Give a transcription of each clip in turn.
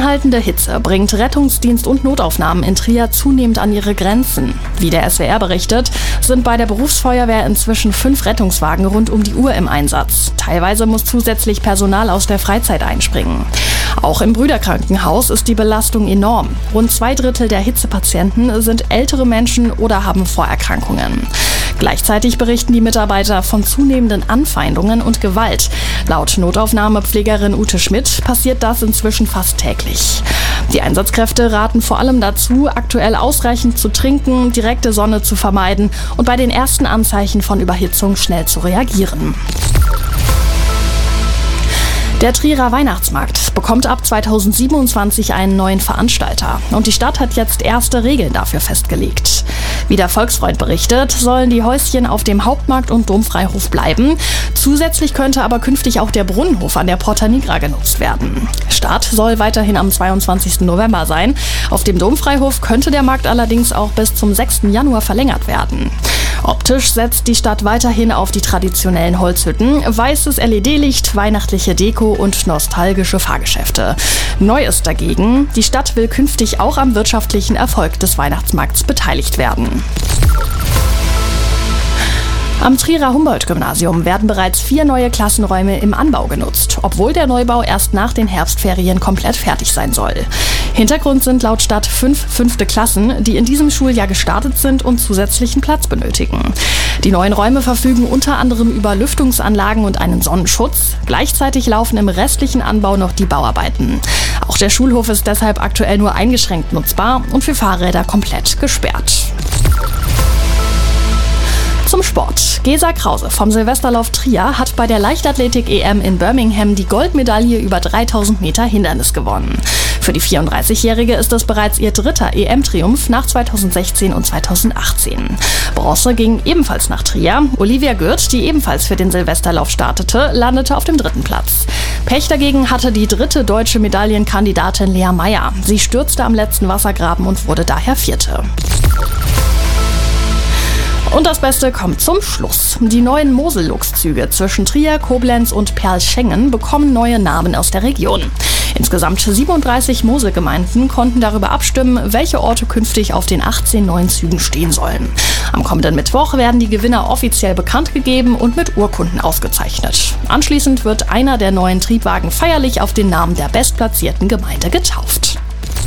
Anhaltende Hitze bringt Rettungsdienst und Notaufnahmen in Trier zunehmend an ihre Grenzen. Wie der SWR berichtet, sind bei der Berufsfeuerwehr inzwischen 5 Rettungswagen rund um die Uhr im Einsatz. Teilweise muss zusätzlich Personal aus der Freizeit einspringen. Auch im Brüderkrankenhaus ist die Belastung enorm. Rund 2/3 der Hitzepatienten sind ältere Menschen oder haben Vorerkrankungen. Gleichzeitig berichten die Mitarbeiter von zunehmenden Anfeindungen und Gewalt. Laut Notaufnahmepflegerin Ute Schmidt passiert das inzwischen fast täglich. Die Einsatzkräfte raten vor allem dazu, aktuell ausreichend zu trinken, direkte Sonne zu vermeiden und bei den ersten Anzeichen von Überhitzung schnell zu reagieren. Der Trierer Weihnachtsmarkt bekommt ab 2027 einen neuen Veranstalter und die Stadt hat jetzt erste Regeln dafür festgelegt. Wie der Volksfreund berichtet, sollen die Häuschen auf dem Hauptmarkt und Domfreihof bleiben. Zusätzlich könnte aber künftig auch der Brunnenhof an der Porta Nigra genutzt werden. Start soll weiterhin am 22. November sein. Auf dem Domfreihof könnte der Markt allerdings auch bis zum 6. Januar verlängert werden. Optisch setzt die Stadt weiterhin auf die traditionellen Holzhütten, weißes LED-Licht, weihnachtliche Deko und nostalgische Fahrgeschäfte. Neu ist dagegen, die Stadt will künftig auch am wirtschaftlichen Erfolg des Weihnachtsmarkts beteiligt werden. Am Trierer Humboldt-Gymnasium werden bereits 4 neue Klassenräume im Anbau genutzt, obwohl der Neubau erst nach den Herbstferien komplett fertig sein soll. Hintergrund sind laut Stadt 5 5. Klassen, die in diesem Schuljahr gestartet sind und zusätzlichen Platz benötigen. Die neuen Räume verfügen unter anderem über Lüftungsanlagen und einen Sonnenschutz. Gleichzeitig laufen im restlichen Anbau noch die Bauarbeiten. Auch der Schulhof ist deshalb aktuell nur eingeschränkt nutzbar und für Fahrräder komplett gesperrt. Zum Sport. Gesa Krause vom Silvesterlauf Trier hat bei der Leichtathletik-EM in Birmingham die Goldmedaille über 3000 Meter Hindernis gewonnen. Für die 34-Jährige ist es bereits ihr 3. EM-Triumph nach 2016 und 2018. Bronze ging ebenfalls nach Trier. Olivia Gürt, die ebenfalls für den Silvesterlauf startete, landete auf dem 3. Platz. Pech dagegen hatte die 3. deutsche Medaillenkandidatin Lea Meyer. Sie stürzte am letzten Wassergraben und wurde daher 4. Und das Beste kommt zum Schluss. Die neuen Mosel-Lux-Züge zwischen Trier, Koblenz und Perlschengen bekommen neue Namen aus der Region. Insgesamt 37 Moselgemeinden konnten darüber abstimmen, welche Orte künftig auf den 18 neuen Zügen stehen sollen. Am kommenden Mittwoch werden die Gewinner offiziell bekannt gegeben und mit Urkunden ausgezeichnet. Anschließend wird einer der neuen Triebwagen feierlich auf den Namen der bestplatzierten Gemeinde getauft.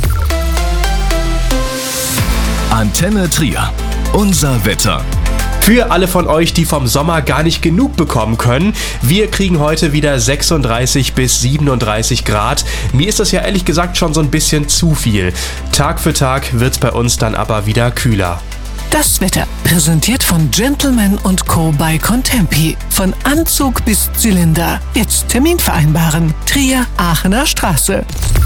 Antenne Trier. Unser Wetter. Für alle von euch, die vom Sommer gar nicht genug bekommen können, wir kriegen heute wieder 36 bis 37 Grad. Mir ist das ja ehrlich gesagt schon so ein bisschen zu viel. Tag für Tag wird's bei uns dann aber wieder kühler. Das Wetter, präsentiert von Gentleman & Co. bei Contempi. Von Anzug bis Zylinder. Jetzt Termin vereinbaren. Trier, Aachener Straße.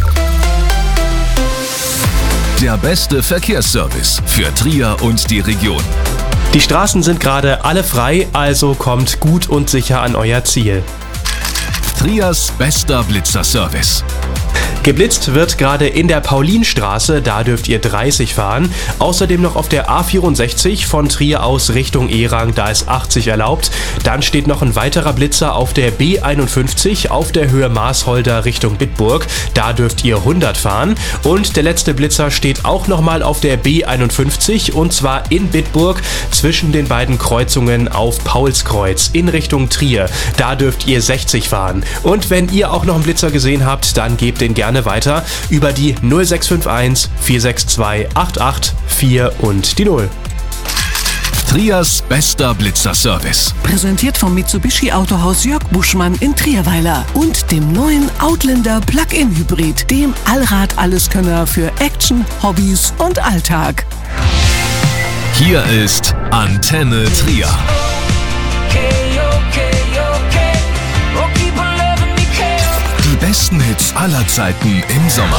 Der beste Verkehrsservice für Trier und die Region. Die Straßen sind gerade alle frei, also kommt gut und sicher an euer Ziel. Triers bester Blitzerservice. Geblitzt wird gerade in der Paulinstraße, da dürft ihr 30 fahren. Außerdem noch auf der A64 von Trier aus Richtung Erang, da ist 80 erlaubt. Dann steht noch ein weiterer Blitzer auf der B51 auf der Höhe Maasholder Richtung Bitburg, da dürft ihr 100 fahren. Und der letzte Blitzer steht auch nochmal auf der B51 und zwar in Bitburg zwischen den beiden Kreuzungen auf Paulskreuz in Richtung Trier. Da dürft ihr 60 fahren. Und wenn ihr auch noch einen Blitzer gesehen habt, dann gebt den gerne weiter über die 0651 462 884 und die 0. Triers bester Blitzerservice. Präsentiert vom Mitsubishi Autohaus Jörg Buschmann in Trierweiler und dem neuen Outlander Plug-in Hybrid, dem Allrad-Alleskönner für Action, Hobbys und Alltag. Hier ist Antenne Trier. Die besten Hits aller Zeiten im Sommer.